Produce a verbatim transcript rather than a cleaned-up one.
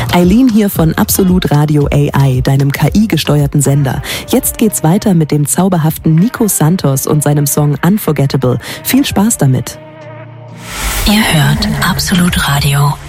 Eileen hier von Absolut Radio A I, deinem K I-gesteuerten Sender. Jetzt geht's weiter mit dem zauberhaften Nico Santos und seinem Song Unforgettable. Viel Spaß damit. Ihr hört Absolut Radio.